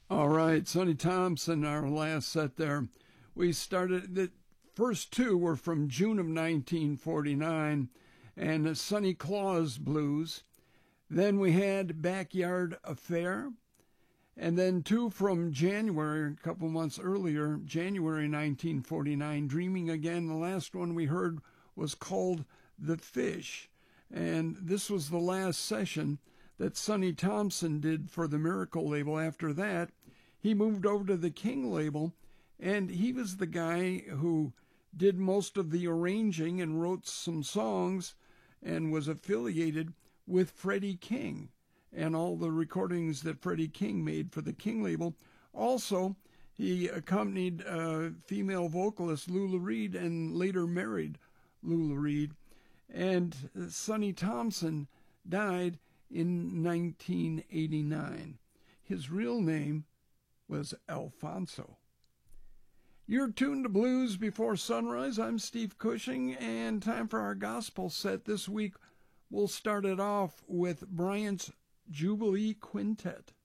All right, Sonny Thompson, our last set there. We started, the first two were from June of 1949, and Sonny Claus Blues. Then we had Backyard Affair, and then two from January, a couple months earlier, January 1949, Dreaming Again. The last one we heard was called The Fish, and this was the last session that Sonny Thompson did for the Miracle label. After that, he moved over to the King label, and he was the guy who did most of the arranging and wrote some songs and was affiliated with Freddie King and all the recordings that Freddie King made for the King label. Also, he accompanied female vocalist Lula Reed and later married Lula Reed. And Sonny Thompson died in 1989. His real name was Alfonso. You're tuned to Blues Before Sunrise. I'm Steve Cushing, and time for our gospel set. This week, we'll start it off with Bryant's Jubilee Quintet.